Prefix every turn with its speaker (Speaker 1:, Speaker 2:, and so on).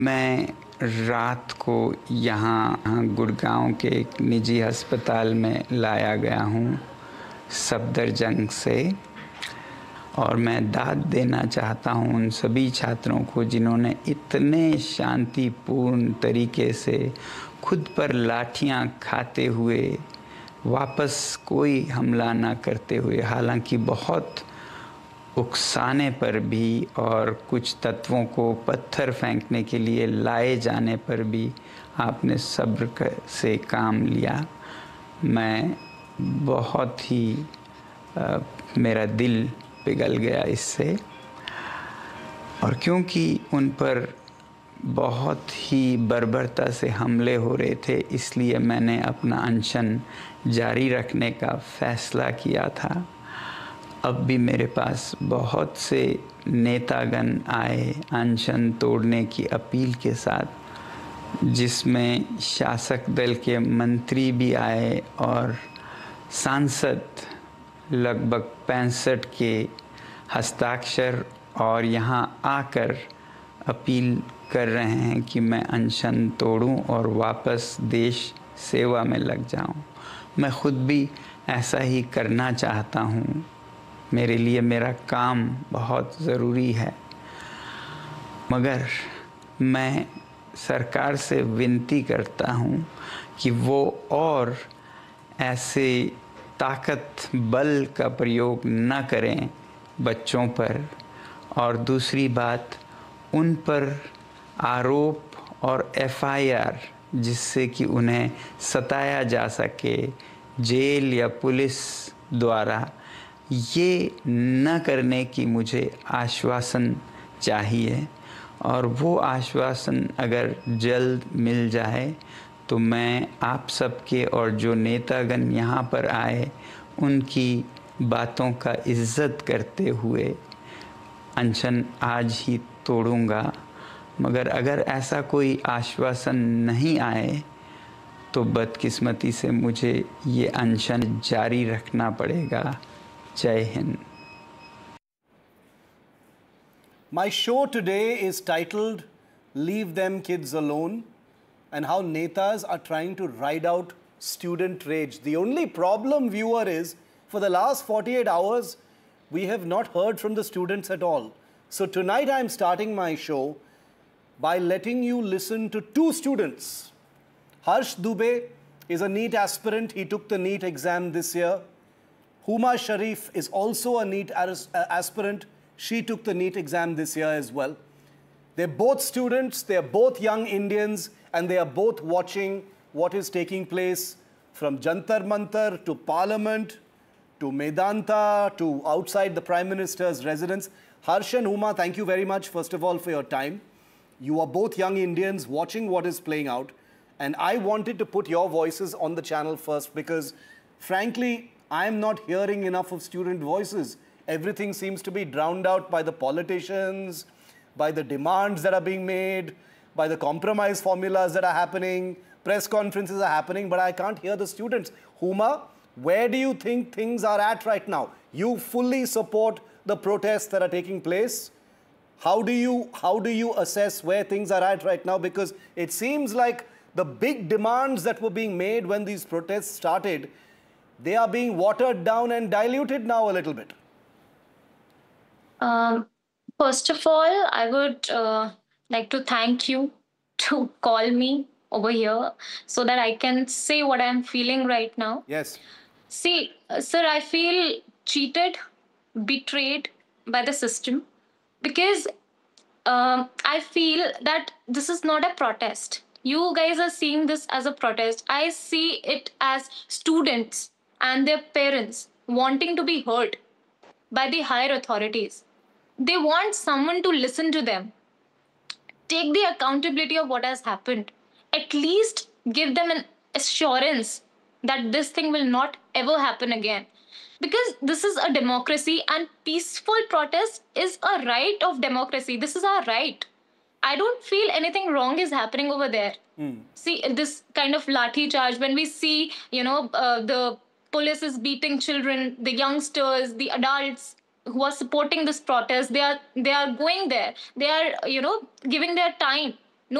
Speaker 1: मैं रात को यहाँ गुड़गांव के एक निजी अस्पताल में लाया गया हूँ सफदरजंग से, और मैं दाद देना चाहता हूँ उन सभी छात्रों को जिन्होंने इतने शांतिपूर्ण तरीके से खुद पर लाठियाँ खाते हुए वापस कोई हमला ना करते हुए, हालांकि बहुत उकसाने पर भी और कुछ तत्वों को पत्थर फेंकने के लिए लाए जाने पर भी आपने सब्र से काम लिया। मैं बहुत ही मेरा दिल पिघल गया इससे, और क्योंकि उन पर बहुत ही बर्बरता से हमले हो रहे थे, इसलिए मैंने अपना अनशन जारी रखने का फ़ैसला किया था। अब भी मेरे पास बहुत से नेतागण आए अनशन तोड़ने की अपील के साथ, जिसमें शासक दल के मंत्री भी आए और सांसद लगभग 65 के हस्ताक्षर और यहाँ आकर अपील कर रहे हैं कि मैं अनशन तोड़ूं और वापस देश सेवा में लग जाऊं। मैं खुद भी ऐसा ही करना चाहता हूं। मेरे लिए मेरा काम बहुत ज़रूरी है, मगर मैं सरकार से विनती करता हूँ कि वो और ऐसे ताकत बल का प्रयोग न करें बच्चों पर। और दूसरी बात, उन पर आरोप और एफआईआर जिससे कि उन्हें सताया जा सके जेल या पुलिस द्वारा, ये न करने की मुझे आश्वासन चाहिए। और वो आश्वासन अगर जल्द मिल जाए तो मैं आप सबके और जो नेतागण यहाँ पर आए उनकी बातों का इज़्ज़त करते हुए अनशन आज ही तोड़ूंगा। मगर अगर ऐसा कोई आश्वासन नहीं आए तो बदकिस्मती से मुझे ये अनशन जारी रखना पड़ेगा। जय Hind.
Speaker 2: My show today is titled Leave Them Kids Alone, and how Netas are trying to ride out student rage. The only problem, viewer, is for the last 48 hours, we have not heard from the students at all. So tonight I'm starting my show by letting you listen to two students. Harsh Dubey is a NEET aspirant. He took the NEET exam this year. Huma Sharif is also a NEET aspirant. She took the NEET exam this year as well. They're both students, they're both young Indians, and they are both watching what is taking place from Jantar Mantar to Parliament to Medanta to outside the Prime Minister's residence. Harsh and Huma, thank you very much, first of all, for your time. You are both young Indians watching what is playing out. And I wanted to put your voices on the channel first because, frankly, I'm not hearing enough of student voices. Everything seems to be drowned out by the politicians, by the demands that are being made, by the compromise formulas that are happening. Press conferences are happening, but I can't hear the students. Huma, where do you think things are at right now? You fully support the protests that are taking place. How do you assess where things are at right now? Because it seems like the big demands that were being made when these protests started, they are being watered down and diluted now a little bit.
Speaker 3: First of all, I would like to thank you to call me over here so that I can say what I'm feeling right now.
Speaker 2: Yes.
Speaker 3: See, sir, I feel cheated, betrayed by the system because I feel that this is not a protest. You guys are seeing this as a protest. I see it as students and their parents wanting to be heard by the higher authorities. They want someone to listen to them, take the accountability of what has happened, at least give them an assurance that this thing will not ever happen again. Because this is a democracy and peaceful protest is a right of democracy. This is our right. I don't feel anything wrong is happening over there. See, this kind of lathi charge, when we see, the police is beating children, the youngsters, the adults who are supporting this protest, they are going there. They are, giving their time